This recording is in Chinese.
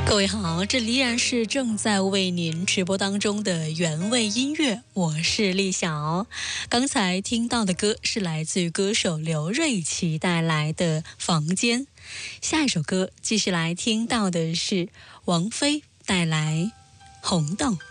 各位好，这里依然是正在为您直播当中的原味音乐，我是丽晓。刚才听到的歌是来自于歌手刘瑞琦带来的《房间》，下一首歌继续来听到的是王菲带来《红豆》。